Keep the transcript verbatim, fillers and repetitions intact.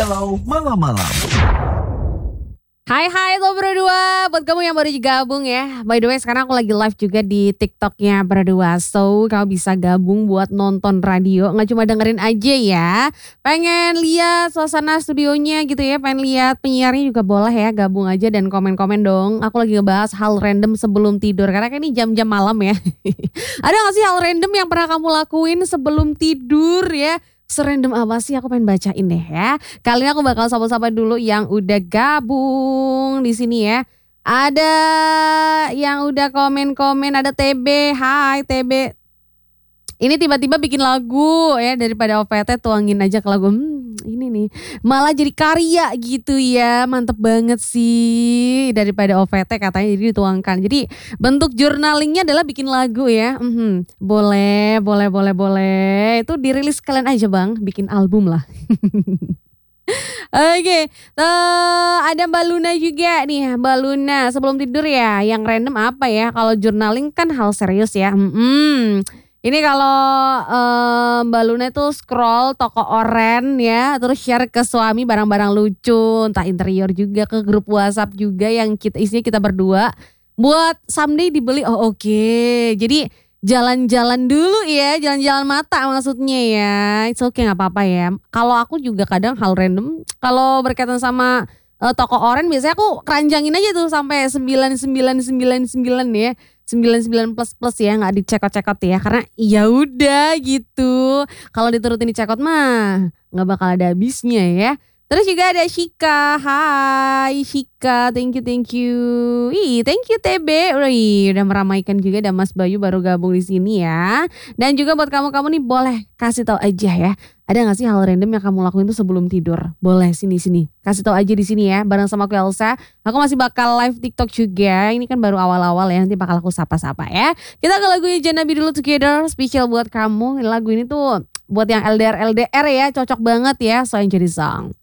Galau Malam-Malam. Hai hai lo berdua, buat kamu yang baru gabung ya. By the way sekarang aku lagi live juga di TikToknya berdua. So kamu bisa gabung buat nonton radio, gak cuma dengerin aja ya. Pengen lihat suasana studionya gitu ya, pengen lihat penyiarnya juga boleh ya. Gabung aja dan komen-komen dong. Aku lagi ngebahas hal random sebelum tidur, karena kan ini jam-jam malam ya. Ada gak sih hal random yang pernah kamu lakuin sebelum tidur ya? Serandom apa sih, aku pengen bacain deh ya. Kali ini aku bakal sapa-sapa dulu yang udah gabung di sini ya. Ada yang udah komen-komen, ada T B. Hai T B. Ini tiba-tiba bikin lagu ya, daripada O P T tuangin aja ke lagu. Hmm, ini nih malah jadi karya gitu ya. Mantep banget sih, daripada O P T katanya jadi dituangkan. Jadi bentuk journalingnya adalah bikin lagu ya. Hmm, boleh, boleh, boleh, boleh. Itu dirilis kalian aja bang, bikin album lah. Oke, okay. uh, ada Mbak Luna juga nih, Mbak Luna sebelum tidur ya. Yang random apa ya? Kalau journaling kan hal serius ya. Hmm. Ini kalau uh, Mbak Luna itu scroll toko oren ya, terus share ke suami barang-barang lucu, entah interior juga, ke grup WhatsApp juga yang kita isinya kita berdua. Buat someday dibeli, oh oke. Okay. Jadi jalan-jalan dulu ya, jalan-jalan mata maksudnya ya. It's okay, gak apa-apa ya. Kalau aku juga kadang hal random, kalau berkaitan sama uh, toko oren biasanya aku keranjangin aja tuh sampai sembilan sembilan sembilan sembilan ya. sembilan sembilan plus plus ya, nggak dicekot-cekot ya, karena ya udah gitu. Kalau diturutin dicekot mah nggak bakal ada habisnya ya. Terus juga ada Shika, hai Shika, thank you thank you, ih thank you T B, Wih, udah meramaikan juga. Ada Mas Bayu baru gabung di sini ya. Dan juga buat kamu-kamu nih boleh kasih tahu aja ya. Ada nggak sih hal random yang kamu lakuin tuh sebelum tidur? Boleh sini sini, kasih tahu aja di sini ya. Bareng sama aku Elsa. Aku masih bakal live TikTok juga. Ini kan baru awal-awal ya. Nanti bakal aku sapa-sapa ya. Kita ke lagunya Janabi dulu Together. Spesial buat kamu. Lagu ini tuh buat yang L D R L D R ya. Cocok banget ya. So enjoy the song.